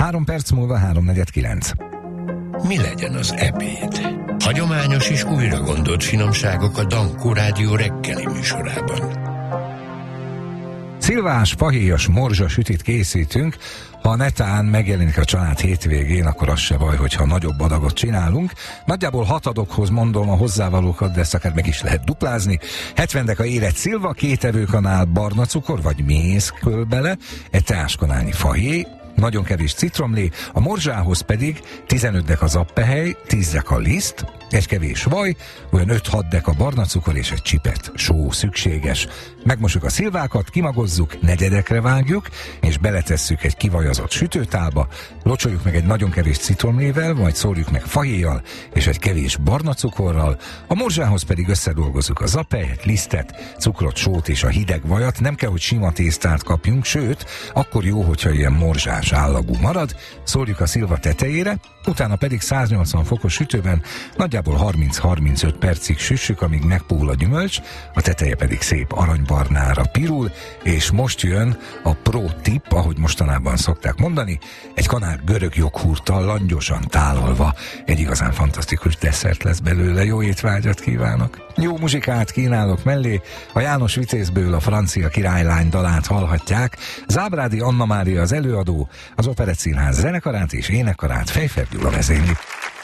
3 perc múlva 3:49. Mi legyen az ebéd? Hagyományos és újra gondolt finomságok a Dankó Rádió reggeli műsorában. Szilvás, fahéjas morzsa sütit készítünk. Ha netán megjelenik a család hétvégén, akkor az se baj, hogyha nagyobb adagot csinálunk. Nagyjából 6 adaghoz mondom a hozzávalókat, de ezt akár meg is lehet duplázni. 70 deka érett szilva, 2 evőkanál barna cukor vagy méz köl bele, egy teáskanálnyi fahéj, nagyon kevés citromlé, a morzsához pedig 15 deka zappehely, 10 deka liszt, egy kevés vaj, olyan 5-6 deka barna cukor és egy csipet só szükséges. Megmosjuk a szilvákat, kimagozzuk, negyedekre vágjuk, és beletesszük egy kivajazott sütőtálba, locsoljuk meg egy nagyon kevés citromlével, majd szórjuk meg fahéjjal és egy kevés barna cukorral, a morzsához pedig összedolgozzuk a zappehelyet, lisztet, cukrot, sót és a hideg vajat, nem kell, hogy sima tésztát kapjunk, sőt, akkor jó, hogyha ilyen morzsás állagú marad, szórjuk a szilva tetejére, utána pedig 180 fokos sütőben nagyjából 30-35 percig süssük, amíg megpuhul a gyümölcs, a teteje pedig szép aranybarnára pirul, és most jön a pro tip, ahogy mostanában szokták mondani, egy kanál görög joghurttal langyosan tálalva, egy igazán fantasztikus desszert lesz belőle, jó étvágyat kívánok! Jó muzsikát kínálok mellé, a János Vitézből a Francia királylány dalát hallhatják, Zábrádi Anna Mária az előadó, az Operettszínház zenekarát és énekkarát Fejfer Gyula vezényli.